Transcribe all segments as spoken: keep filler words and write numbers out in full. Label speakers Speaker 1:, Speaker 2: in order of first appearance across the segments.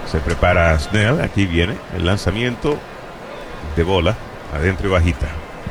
Speaker 1: Se prepara Snell. Aquí viene el lanzamiento de bola, adentro y bajita.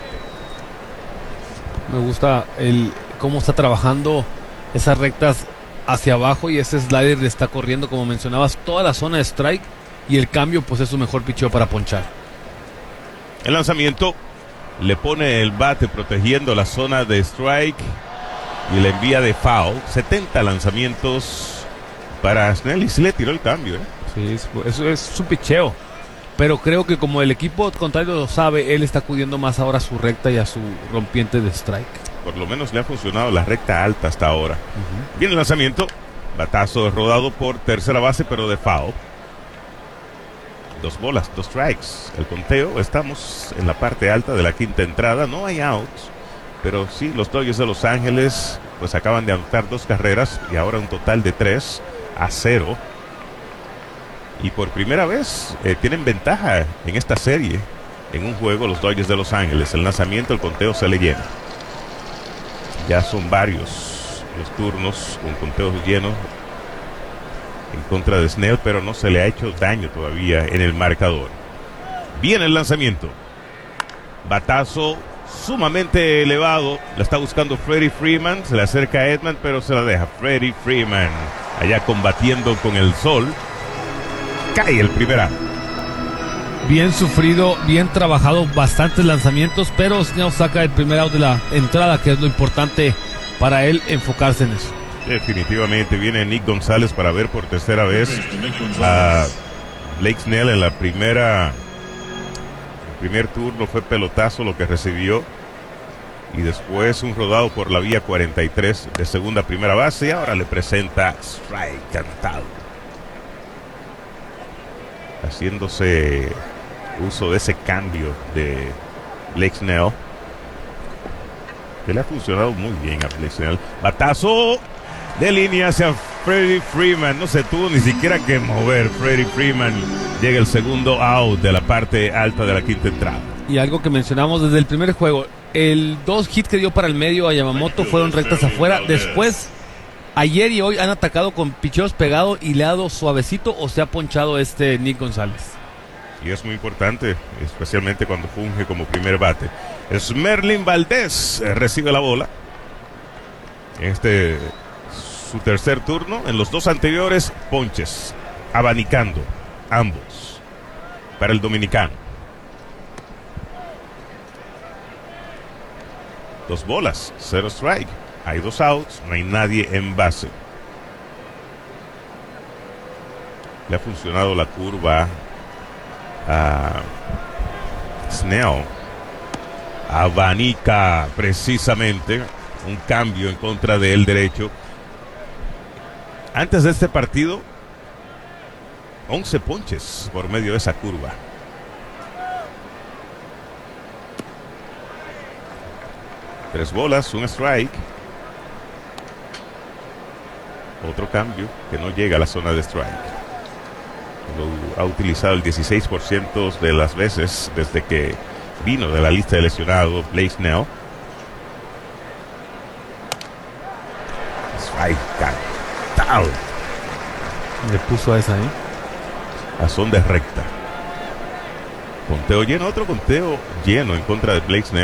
Speaker 2: Me gusta el cómo está trabajando esas rectas hacia abajo, y ese slider le está corriendo, como mencionabas, toda la zona de strike, y el cambio pues es su mejor picheo para ponchar.
Speaker 1: El lanzamiento le pone el bate protegiendo la zona de strike y le envía de foul. setenta lanzamientos para Snell, y sí le tiró el cambio, ¿eh?
Speaker 2: Sí, eso es su picheo, pero creo que como el equipo contrario lo sabe, él está acudiendo más ahora a su recta y a su rompiente de strike.
Speaker 1: Por lo menos le ha funcionado la recta alta hasta ahora. Uh-huh. Viene el lanzamiento, batazo rodado por tercera base, pero de foul. Dos bolas, dos strikes. El conteo, estamos en la parte alta de la quinta entrada. No hay outs, pero sí, los Dodgers de Los Ángeles pues acaban de anotar dos carreras y ahora un total de tres a cero. Y por primera vez eh, tienen ventaja en esta serie. En un juego los Dodgers de Los Ángeles. El lanzamiento, el conteo se le llena. Ya son varios los turnos con conteos llenos en contra de Snell, pero no se le ha hecho daño todavía en el marcador. Viene el lanzamiento. Batazo sumamente elevado. La está buscando Freddie Freeman. Se le acerca a Edman, pero se la deja. Freddie Freeman allá combatiendo con el sol. Cae el primer out.
Speaker 2: Bien sufrido, bien trabajado, bastantes lanzamientos, pero Snell saca el primer out de la entrada, que es lo importante para él enfocarse en eso.
Speaker 1: Definitivamente viene Nick González para ver por tercera vez a Blake Snell. En la primera el primer turno fue pelotazo lo que recibió, y después un rodado por la vía cuarenta y tres de segunda a primera base, y ahora le presenta strike cantado, haciéndose uso de ese cambio de Blake Snell, que le ha funcionado muy bien a Blake Snell. Batazo de línea hacia Freddie Freeman. No se tuvo ni siquiera que mover Freddie Freeman. Llega el segundo out de la parte alta de la quinta entrada.
Speaker 2: Y algo que mencionamos desde el primer juego, el dos hits que dio para el medio a Yamamoto fueron rectas afuera. Después, ayer y hoy han atacado con picheos pegados y le ha dado suavecito, o se ha ponchado este Nick González.
Speaker 1: Y es muy importante, especialmente cuando funge como primer bate. Smerlin Valdez eh, recibe la bola. Este su tercer turno. En los dos anteriores, ponches, abanicando ambos para el dominicano. Dos bolas, cero strike. Hay dos outs, no hay nadie en base. Le ha funcionado la curva a Snell. Abanica precisamente un cambio en contra del derecho. Antes de este partido, once ponches por medio de esa curva. Tres bolas, un strike. Otro cambio que no llega a la zona de strike. Lo ha utilizado el dieciséis por ciento de las veces desde que vino de la lista de lesionados Blake Snell. Strike cantado.
Speaker 2: Le puso a esa, ¿eh?
Speaker 1: A son de recta. Conteo lleno, otro conteo lleno en contra de Blake Snell.